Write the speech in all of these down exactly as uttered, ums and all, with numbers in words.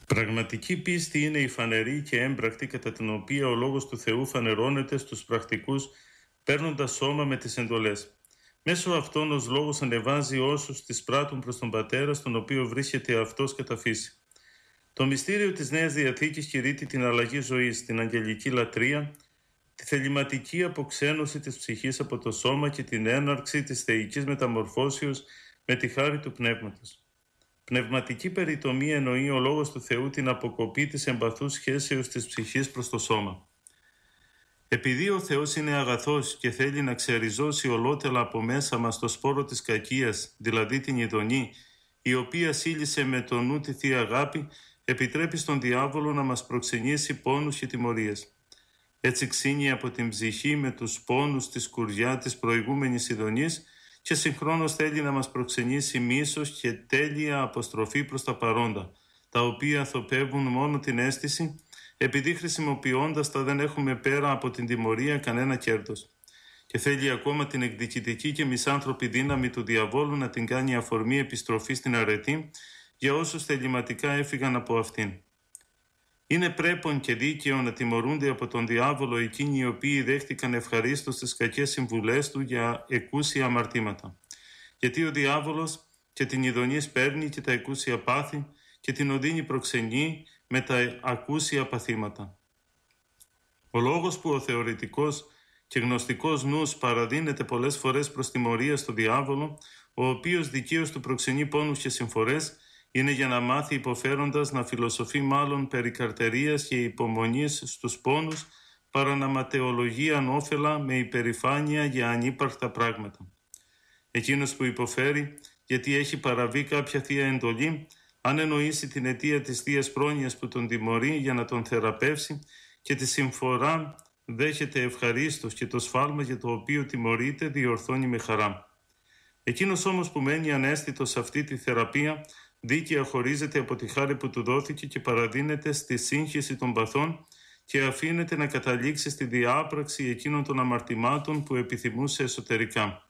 Πραγματική πίστη είναι η φανερή και έμπρακτη κατά την οποία ο Λόγος του Θεού φανερώνεται στους πρακτικούς παίρνοντας σώμα με τις εντολές. Μέσω αυτών ως Λόγος ανεβάζει όσους τις πράττουν προς τον Πατέρα, στον οποίο βρίσκεται αυτός κατά φύση. Το μυστήριο της Νέας Διαθήκης κηρύττει την αλλαγή ζωής, την αγγελική λατρεία, τη θεληματική αποξένωση της ψυχής από το σώμα και την έναρξη της θεϊκής μεταμορφώσεως με τη χάρη του Πνεύματος. Πνευματική περιτομή εννοεί ο Λόγος του Θεού την αποκοπή της εμπαθούς σχέσεως της ψυχής προς το σώμα. Επειδή ο Θεός είναι αγαθός και θέλει να ξεριζώσει ολότελα από μέσα μας το σπόρο της κακίας, δηλαδή την ειδονή, η οποία σύλλησε με το νου τη Θεία Αγάπη, επιτρέπει στον διάβολο να μας προξενήσει πόνους και τιμωρίες. Έτσι ξύνει από την ψυχή με τους πόνους τη σκουριά της προηγούμενης ειδονής και συγχρόνως θέλει να μας προξενήσει μίσος και τέλεια αποστροφή προς τα παρόντα, τα οποία θοπεύουν μόνο την αίσθηση, επειδή χρησιμοποιώντας τα δεν έχουμε πέρα από την τιμωρία κανένα κέρδος. Και θέλει ακόμα την εκδικητική και μισάνθρωπη δύναμη του διαβόλου να την κάνει αφορμή επιστροφή στην αρετή για όσους θεληματικά έφυγαν από αυτήν. Είναι πρέπον και δίκαιο να τιμωρούνται από τον διάβολο εκείνοι οι οποίοι δέχτηκαν ευχαρίστως τις κακές συμβουλές του για εκούσια αμαρτήματα. Γιατί ο διάβολος και την ειδονή παίρνει και τα εκούσια πάθη και την οδύνη προξενεί με τα ακούσια παθήματα. Ο λόγος που ο θεωρητικός και γνωστικός νους παραδίνεται πολλές φορές προς τιμωρία στο διάβολο, ο οποίος δικαίως του προξενεί πόνους και συμφορές, είναι για να μάθει υποφέροντας να φιλοσοφεί μάλλον περί καρτερίας και υπομονής στους πόνους, παρά να ματαιολογεί ανώφελα με υπερηφάνεια για ανύπαρκτα πράγματα. Εκείνος που υποφέρει γιατί έχει παραβεί κάποια θεία εντολή, αν εννοήσει την αιτία της θείας πρόνοιας που τον τιμωρεί για να τον θεραπεύσει και τη συμφορά δέχεται ευχαρίστως και το σφάλμα για το οποίο τιμωρείται διορθώνει με χαρά. Εκείνος όμως που μένει ανέστητος σε αυτή τη θεραπεία, δίκαια χωρίζεται από τη χάρη που του δόθηκε και παραδίνεται στη σύγχυση των παθών και αφήνεται να καταλήξει στη διάπραξη εκείνων των αμαρτημάτων που επιθυμούσε εσωτερικά.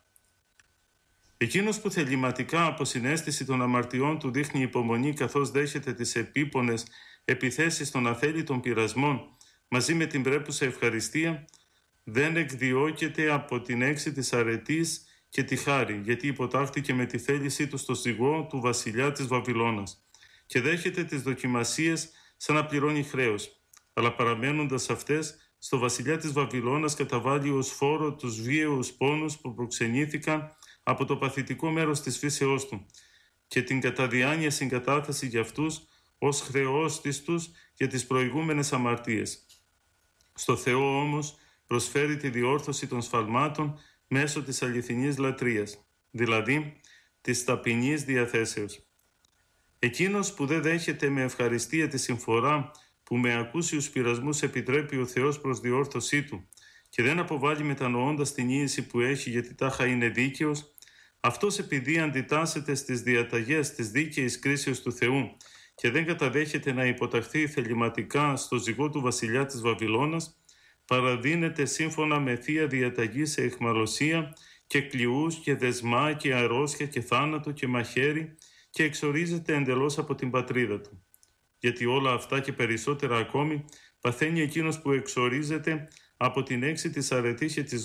Εκείνος που θεληματικά από συναίσθηση των αμαρτιών του δείχνει υπομονή καθώς δέχεται τις επίπονες επιθέσεις των αθέλητων πειρασμών μαζί με την πρέπουσα ευχαριστία, δεν εκδιώκεται από την έξι της αρετής και τη χάρη, γιατί υποτάχθηκε με τη θέλησή του στο ζυγό του βασιλιά της Βαβυλώνας και δέχεται τις δοκιμασίες σαν να πληρώνει χρέος, αλλά παραμένοντας αυτές, στο βασιλιά της Βαβυλώνας καταβάλει ως φόρο τους βίαιους πόνους που προξενήθηκαν από το παθητικό μέρος της φύσεώς του και την κατά διάνοια συγκατάθεση για αυτούς ως χρεώστης τους για τις προηγούμενες αμαρτίες. Στο Θεό όμως προσφέρει τη διόρθωση των σφαλμάτων μέσω της αληθινής λατρείας, δηλαδή της ταπεινής διαθέσεως. Εκείνος που δεν δέχεται με ευχαριστία τη συμφορά που με ακούσιους πειρασμούς επιτρέπει ο Θεός προς διόρθωσή του και δεν αποβάλλει μετανοώντας την ίηση που έχει γιατί τάχα είναι δίκαιος, αυτός επειδή αντιτάσσεται στις διαταγές της δίκαιης κρίσεως του Θεού και δεν καταδέχεται να υποταχθεί θεληματικά στο ζυγό του βασιλιά της Βαβυλώνας, παραδίνεται σύμφωνα με θεία διαταγή σε αιχμαλωσία και κλειούς και δεσμά και αρρώστια και θάνατο και μαχαίρι και εξορίζεται εντελώς από την πατρίδα του. Γιατί όλα αυτά και περισσότερα ακόμη παθαίνει εκείνος που εξορίζεται από την έξι της αρετής και της